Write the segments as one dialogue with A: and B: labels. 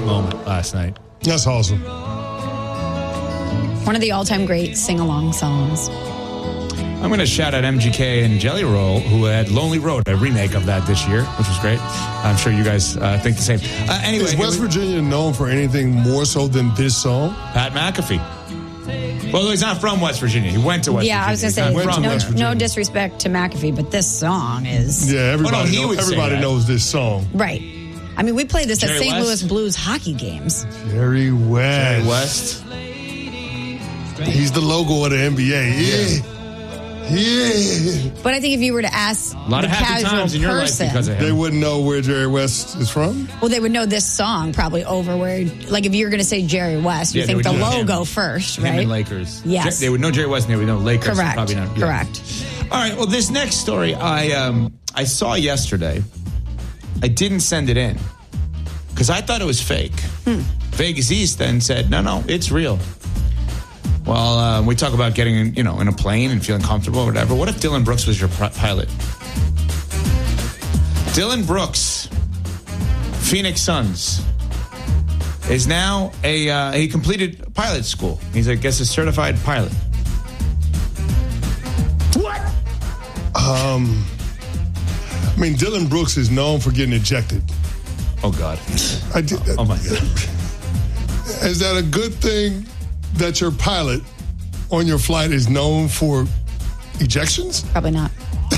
A: moment last night.
B: That's awesome.
C: One of the all-time great sing-along songs.
A: I'm going to shout out MGK and Jelly Roll, who had Lonely Road, a remake of that this year, which was great. I'm sure you guys think the same. Anyway,
B: is West Virginia known for anything more so than this song?
A: Pat McAfee. Well, he's not from West Virginia. He went to West Virginia.
C: Yeah, I was going to say, no disrespect to McAfee, but this song is...
B: Yeah, everybody knows this song.
C: Right. I mean, we played this at St.
A: West?
C: Louis Blues hockey games.
B: Jerry West.
A: Jerry West.
B: He's the logo of the NBA. Yeah.
C: But I think if you were to ask
A: a lot
C: the
A: of happy
C: casual
A: times in your
C: person,
A: life because of him.
B: They wouldn't know where Jerry West is from?
C: Well, they would know this song probably over where, like if you're going to say Jerry West, you think the logo first, right?
A: Him and Lakers.
C: Yes.
A: They would know Jerry West and they would know Lakers.
C: Correct.
A: Probably not. Yeah.
C: Correct.
A: All right. Well, this next story I saw yesterday. I didn't send it in because I thought it was fake. Vegas East then said, no, it's real. Well, we talk about getting in a plane and feeling comfortable or whatever. What if Dylan Brooks was your pilot? Dylan Brooks, Phoenix Suns, is now he completed pilot school. He's, I guess, a certified pilot.
C: What?
B: I mean, Dylan Brooks is known for getting ejected.
A: Oh, God. Oh, my God.
B: Is that a good thing that your pilot on your flight is known for ejections?
C: Probably not.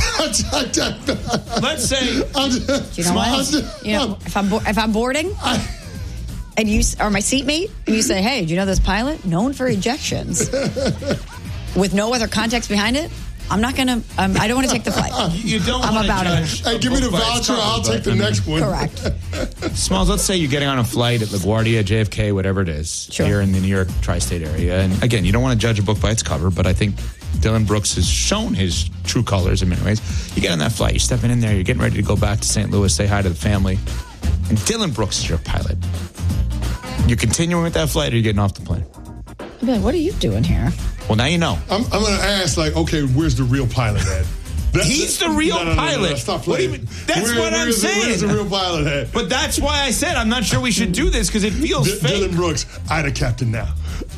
A: Let's say,
C: do you know what? If I'm boarding and you are my seatmate and you say, "Hey, do you know this pilot known for ejections?" with no other context behind it, I'm not gonna. I don't want to take the flight.
A: You don't.
C: I'm about it.
B: Hey, give me the voucher. I'll take the next one.
C: Correct.
A: Smalls, let's say you're getting on a flight at LaGuardia, JFK, whatever it is, here in the New York tri-state area. And again, you don't want to judge a book by its cover, but I think Dylan Brooks has shown his true colors in many ways. You get on that flight, you're stepping in there, you're getting ready to go back to St. Louis, say hi to the family, and Dylan Brooks is your pilot. You continuing with that flight or you getting off the plane?
C: I'd be like, what are you doing here?
A: Well, now you know.
B: I'm going to ask, okay, where's the real pilot at?
A: He's the real pilot.
B: No, stop playing.
A: That's what I'm saying.
B: Where's the real pilot at?
A: But that's why I said I'm not sure we should do this because it feels fake.
B: Dylan Brooks, I'd a captain now.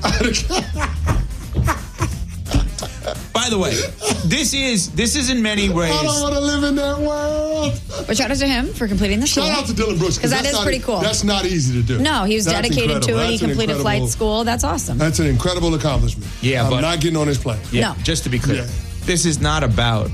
A: By the way, this is in many ways.
B: I don't want to live in that world.
C: But shout out to him for completing the school.
B: Shout out to Dylan Brooks
C: because that is pretty cool.
B: That's not easy to do.
C: No, he was dedicated to it. He completed flight school. That's awesome.
B: That's an incredible accomplishment.
A: Yeah,
B: I'm not getting on his plane.
A: Yeah,
C: no.
A: Just to be clear, this is not about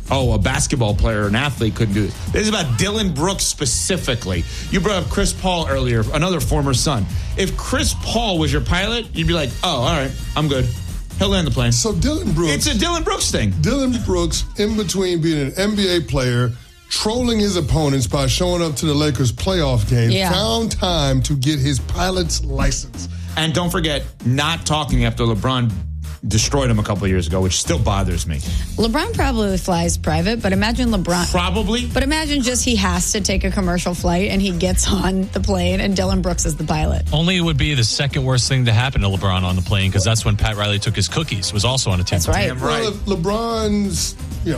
A: a basketball player or an athlete couldn't do this. This is about Dylan Brooks specifically. You brought up Chris Paul earlier, another former Sun. If Chris Paul was your pilot, you'd be like, oh, all right, I'm good. He'll land the plane.
B: So Dylan Brooks.
A: It's a Dylan Brooks thing.
B: Dylan Brooks, in between being an NBA player, trolling his opponents by showing up to the Lakers playoff game, found time to get his pilot's license.
A: And don't forget, not talking after LeBron destroyed him a couple of years ago, which still bothers me.
C: LeBron probably flies private, but imagine LeBron...
A: Probably.
C: But imagine just he has to take a commercial flight and he gets on the plane and Dylan Brooks is the pilot.
D: Only it would be the second worst thing to happen to LeBron on the plane because that's when Pat Riley took his cookies, was also on a team.
C: That's right.
B: Well, if LeBron's,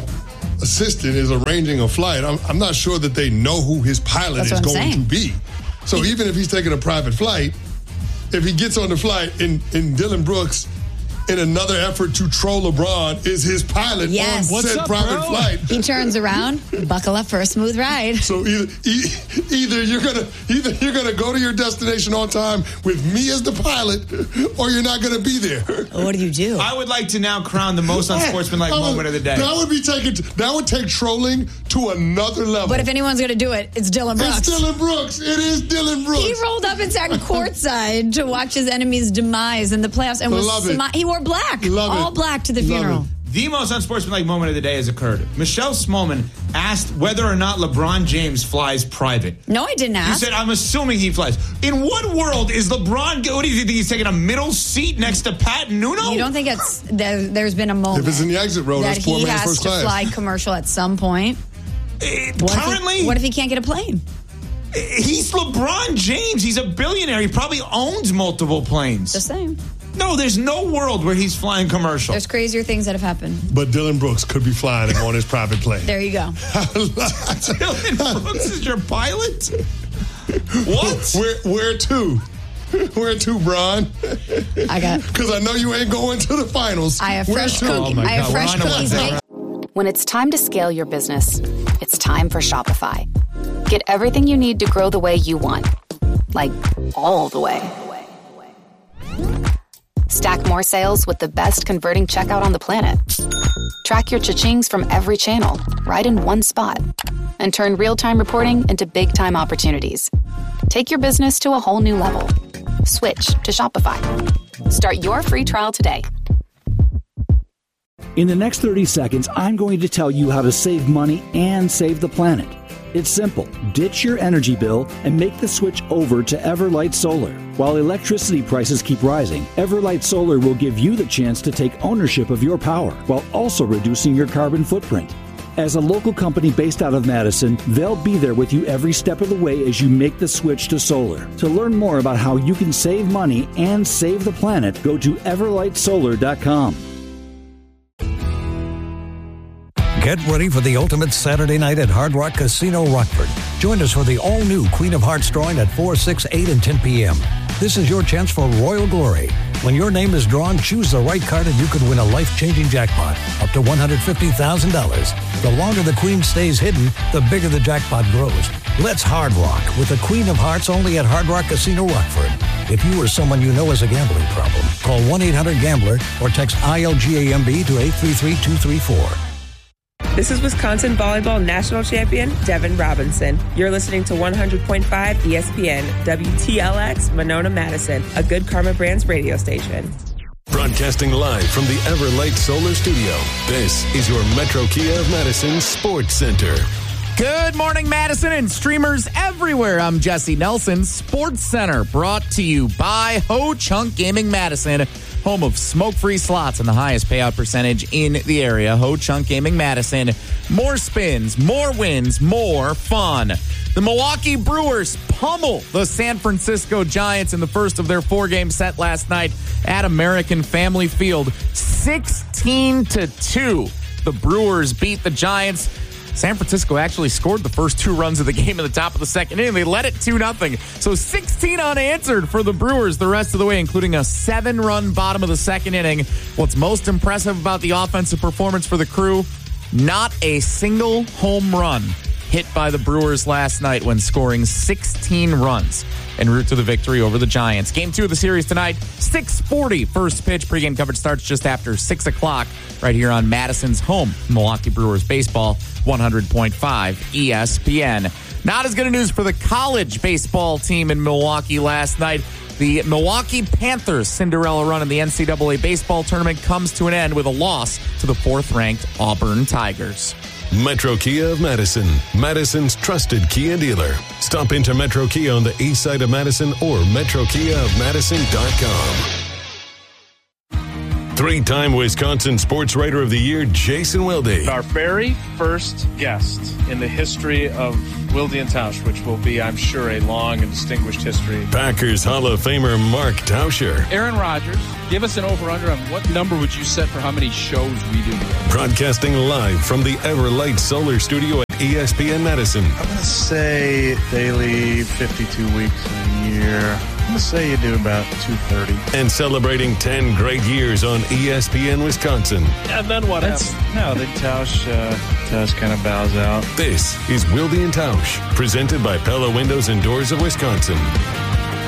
B: assistant is arranging a flight, I'm not sure that they know who his pilot is going to be. So even if he's taking a private flight, if he gets on the flight and Dylan Brooks, in another effort to troll LeBron, is his pilot on said private flight.
C: He turns around, buckle up for a smooth ride.
B: So either you're gonna go to your destination on time with me as the pilot, or you're not gonna be there.
C: What do?
A: I would like to now crown the most unsportsmanlike moment of the day.
B: That would take trolling to another level.
C: But if anyone's gonna do it, it's Dylan Brooks.
B: It's Dylan Brooks. It is Dylan Brooks.
C: He rolled up and sat courtside to watch his enemy's demise in the playoffs, and he wore black, all black to the funeral.
A: The most unsportsmanlike moment of the day has occurred. Michelle Smallman asked whether or not LeBron James flies private.
C: No, I didn't ask.
A: You said, I'm assuming he flies. In what world is LeBron... What do you think? He's taking a middle seat next to Pat Nuno?
C: You don't think there's been a moment...
B: If it's in the exit row, that's poor man's first class.
C: That he has to fly commercial at some point?
A: Currently?
C: What if he can't get a plane?
A: He's LeBron James. He's a billionaire. He probably owns multiple planes.
C: Just saying.
A: No, there's no world where he's flying commercial.
C: There's crazier things that have happened.
B: But Dillon Brooks could be flying him on his private plane.
C: There you go.
A: Dillon Brooks is your pilot? What?
B: Where to? Where to, Bron? Because I know you ain't going to the finals.
C: I have fresh cookies.
A: I have fresh cookies.
E: When it's time to scale your business, it's time for Shopify. Get everything you need to grow the way you want. Like, all the way. Stack more sales with the best converting checkout on the planet. Track your cha-chings from every channel, right in one spot. And turn real-time reporting into big-time opportunities. Take your business to a whole new level. Switch to Shopify. Start your free trial today.
F: In the next 30 seconds, I'm going to tell you how to save money and save the planet. It's simple. Ditch your energy bill and make the switch over to Everlight Solar. While electricity prices keep rising, Everlight Solar will give you the chance to take ownership of your power while also reducing your carbon footprint. As a local company based out of Madison, they'll be there with you every step of the way as you make the switch to solar. To learn more about how you can save money and save the planet, go to everlightsolar.com.
G: Get ready for the ultimate Saturday night at Hard Rock Casino Rockford. Join us for the all-new Queen of Hearts drawing at 4, 6, 8, and 10 p.m. This is your chance for royal glory. When your name is drawn, choose the right card and you could win a life-changing jackpot up to $150,000. The longer the Queen stays hidden, the bigger the jackpot grows. Let's Hard Rock with the Queen of Hearts only at Hard Rock Casino Rockford. If you or someone you know has a gambling problem, call 1-800-GAMBLER or text ILGAMB to 833-234.
H: This is Wisconsin Volleyball National Champion Devin Robinson. You're listening to 100.5 ESPN, WTLX, Monona, Madison, a Good Karma Brands radio station.
I: Broadcasting live from the Everlight Solar Studio, this is your Metro Kia of Madison Sports Center.
J: Good morning, Madison and streamers everywhere. I'm Jesse Nelson. Sports Center brought to you by Ho Chunk Gaming Madison, home of smoke-free slots and the highest payout percentage in the area. Ho Chunk Gaming Madison. More spins, more wins, more fun. The Milwaukee Brewers pummel the San Francisco Giants in the first of their 4-game set last night at American Family Field. 16-2. The Brewers beat the Giants. San Francisco actually scored the first 2 runs of the game in the top of the second inning. They led it 2-0. So 16 unanswered for the Brewers the rest of the way, including a 7-run bottom of the second inning. What's most impressive about the offensive performance for the Crew, not a single home run hit by the Brewers last night when scoring 16 runs en route to the victory over the Giants. Game 2 of the series tonight, 6:40 first pitch. Pregame coverage starts just after 6 o'clock right here on Madison's home, Milwaukee Brewers baseball, 100.5 ESPN. Not as good a news for the college baseball team in Milwaukee last night. The Milwaukee Panthers' Cinderella run in the NCAA baseball tournament comes to an end with a loss to the 4th-ranked Auburn Tigers.
I: Metro Kia of Madison, Madison's trusted Kia dealer. Stop into Metro Kia on the east side of Madison or metrokiaofmadison.com. 3-time Wisconsin Sports Writer of the Year, Jason Wilde.
K: Our very first guest in the history of Wilde and Tausch, which will be, I'm sure, a long and distinguished history.
I: Packers Hall of Famer Mark Tauscher.
L: Aaron Rodgers, give us an over-under on what number would you set for how many shows we do here?
I: Broadcasting live from the Everlight Solar Studio at ESPN Madison.
M: I'm going to say daily 52 weeks a year. I'm going to say you do about 230.
I: And celebrating 10 great years on ESPN Wisconsin.
K: And then what happens?
M: No, then Tausch kind of bows out.
I: This is Wilde and Tausch, presented by Pella Windows and Doors of Wisconsin.